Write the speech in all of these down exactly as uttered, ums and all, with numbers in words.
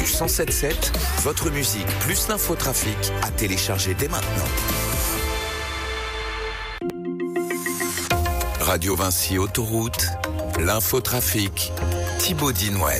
Rouge cent sept sept, votre musique plus l'infotrafic à télécharger dès maintenant. Radio Vinci Autoroute, l'infotrafic, Thibaut Dinouel.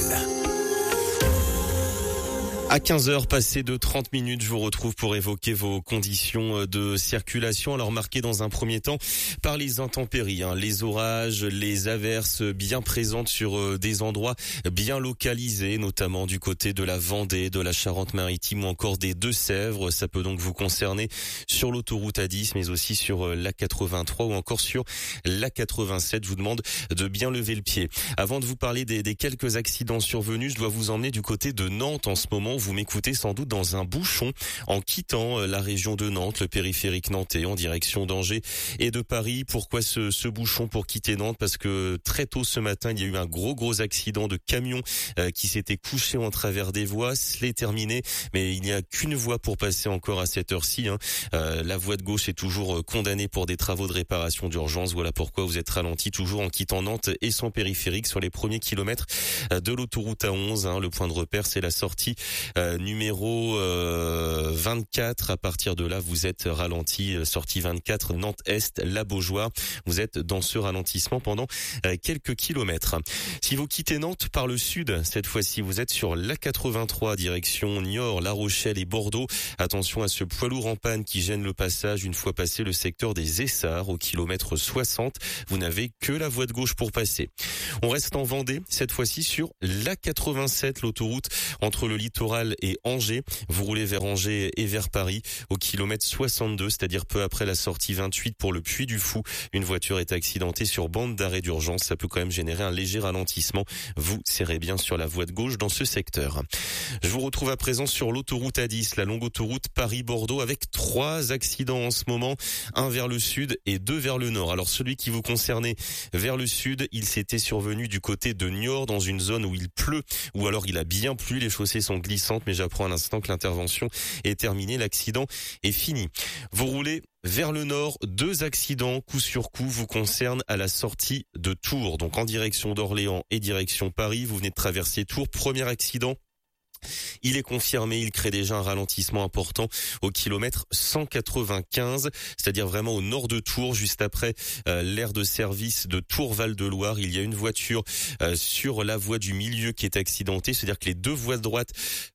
À quinze heures passées de trente minutes, je vous retrouve pour évoquer vos conditions de circulation. Alors marquées dans un premier temps par les intempéries, hein, les orages, les averses bien présentes sur des endroits bien localisés, notamment du côté de la Vendée, de la Charente-Maritime ou encore des Deux-Sèvres. Ça peut donc vous concerner sur l'autoroute A dix, mais aussi sur l'A quatre-vingt-trois ou encore sur l'A quatre-vingt-sept. Je vous demande de bien lever le pied. Avant de vous parler des, des quelques accidents survenus, je dois vous emmener du côté de Nantes en ce moment. Vous m'écoutez sans doute dans un bouchon en quittant la région de Nantes, le périphérique nantais en direction d'Angers et de Paris. Pourquoi ce, ce bouchon pour quitter Nantes? Parce que très tôt ce matin, il y a eu un gros gros accident de camion euh, qui s'était couché en travers des voies. Cela est terminé, mais il n'y a qu'une voie pour passer encore à cette heure-ci. Hein. Euh, la voie de gauche est toujours condamnée pour des travaux de réparation d'urgence. Voilà pourquoi vous êtes ralenti toujours en quittant Nantes et son périphérique sur les premiers kilomètres de l'autoroute A onze. Hein. Le point de repère, c'est la sortie Euh, numéro euh, vingt-quatre. À partir de là, vous êtes ralenti. Euh, sortie vingt-quatre, Nantes-Est, La Beaujoire. Vous êtes dans ce ralentissement pendant euh, quelques kilomètres. Si vous quittez Nantes par le sud, cette fois-ci, vous êtes sur l'A quatre-vingt-trois, direction Niort, La Rochelle et Bordeaux. Attention à ce poids lourd en panne qui gêne le passage une fois passé le secteur des Essarts au kilomètre soixante. Vous n'avez que la voie de gauche pour passer. On reste en Vendée, cette fois-ci sur l'A quatre-vingt-sept, l'autoroute entre le littoral et Angers. Vous roulez vers Angers et vers Paris au kilomètre soixante-deux, c'est-à-dire peu après la sortie vingt-huit pour le Puy du Fou. Une voiture est accidentée sur bande d'arrêt d'urgence. Ça peut quand même générer un léger ralentissement. Vous serrez bien sur la voie de gauche dans ce secteur. Je vous retrouve à présent sur l'autoroute A dix, la longue autoroute Paris-Bordeaux, avec trois accidents en ce moment, un vers le sud et deux vers le nord. Alors celui qui vous concernait vers le sud, il s'était survenu du côté de Niort dans une zone où il pleut, ou alors il a bien plu, les chaussées sont glissantes, mais j'apprends à l'instant que l'intervention est terminée, l'accident est fini. Vous roulez vers le nord, deux accidents coup sur coup vous concernent à la sortie de Tours, donc en direction d'Orléans et direction Paris. Vous venez de traverser Tours, premier accident. Il est confirmé, il crée déjà un ralentissement important au kilomètre cent quatre-vingt-quinze, c'est-à-dire vraiment au nord de Tours, juste après euh, l'aire de service de Tours-Val-de-Loire. Il y a une voiture euh, sur la voie du milieu qui est accidentée, c'est-à-dire que les deux voies de droite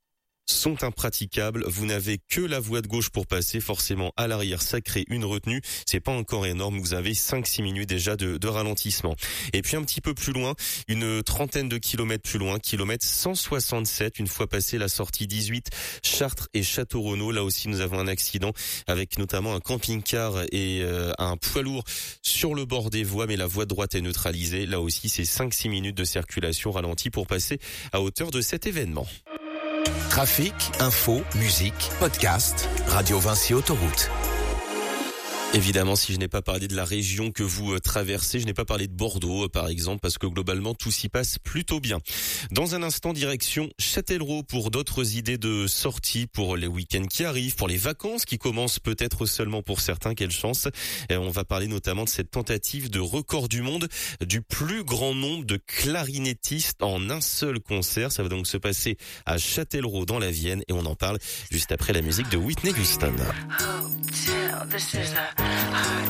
sont impraticables. Vous n'avez que la voie de gauche pour passer. Forcément, à l'arrière, ça crée une retenue. C'est pas encore énorme. Vous avez cinq six minutes déjà de, de ralentissement. Et puis un petit peu plus loin, une trentaine de kilomètres plus loin, kilomètre cent soixante-sept, une fois passé la sortie dix-huit, Chartres et Château-Renaud. Là aussi, nous avons un accident avec notamment un camping-car et euh, un poids lourd sur le bord des voies, mais la voie de droite est neutralisée. Là aussi, c'est cinq six minutes de circulation ralentie pour passer à hauteur de cet événement. Trafic, info, musique, podcast, Radio Vinci Autoroute. Évidemment, si je n'ai pas parlé de la région que vous traversez, je n'ai pas parlé de Bordeaux, par exemple, parce que globalement, tout s'y passe plutôt bien. Dans un instant, direction Châtellerault pour d'autres idées de sortie pour les week-ends qui arrivent, pour les vacances qui commencent peut-être seulement pour certains. Quelle chance. Et on va parler notamment de cette tentative de record du monde du plus grand nombre de clarinettistes en un seul concert. Ça va donc se passer à Châtellerault dans la Vienne et on en parle juste après la musique de Whitney Houston. This is a hot